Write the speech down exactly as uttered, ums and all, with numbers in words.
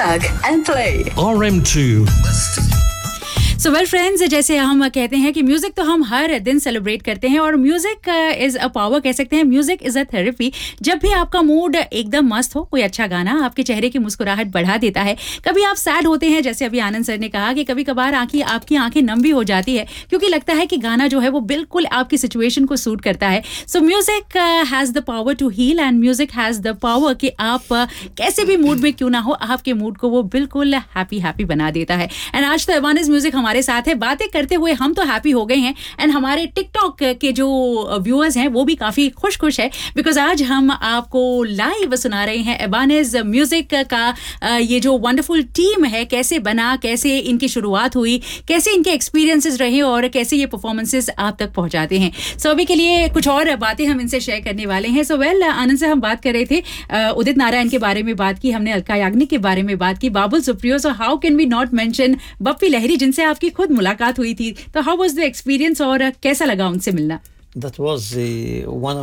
Plug and play. R M two. So well friends, जैसे हम कहते हैं कि म्यूजिक तो हम हर दिन सेलिब्रेट करते हैं और म्यूजिक इज अ पावर, कह सकते हैं म्यूजिक इज अ थेरेपी. जब भी आपका मूड एकदम मस्त हो, कोई अच्छा गाना आपके चेहरे की मुस्कुराहट बढ़ा देता है. कभी आप सैड होते हैं, जैसे अभी आनंद सर ने कहा कि कभी कभार आंखें आपकी आंखें नम भी हो जाती है क्योंकि लगता है कि गाना जो है वो बिल्कुल आपकी सिचुएशन को सूट करता है. सो music has the power to heal and music has the power कि आप uh, कैसे भी मूड में क्यों ना हो, आपके मूड को वो बिल्कुल हैप्पी हैप्पी बना देता है. एंड आज तो एवानिस म्यूजिक हमारे साथ है. बातें करते हुए हम तो हैप्पी हो गए हैं एंड हमारे टिकटॉक के जो व्यूअर्स हैं वो भी काफी खुश खुश है बिकॉज आज हम आपको लाइव सुना रहे हैं एवानिस म्यूजिक का ये जो वंडरफुल टीम है, कैसे बना, कैसे इनकी शुरुआत हुई, कैसे इनके एक्सपीरियंसेस रहे और कैसे ये परफॉर्मेंसेस आप तक पहुंचाते हैं. सो अभी के लिए कुछ और बातें हम इनसे शेयर करने वाले हैं. सो वेल आनंद से हम बात कर रहे थे, उदित नारायण के बारे में बात की हमने, अलका याग्निक के बारे में बात की, Babul Supriyo. So how can we not mention Bappi Lahiri जिनसे आपकी खुद मुलाकात हुई थी. तो हाउ वाज द एक्सपीरियंस और कैसा लगा उनसे मिलना? That was uh, one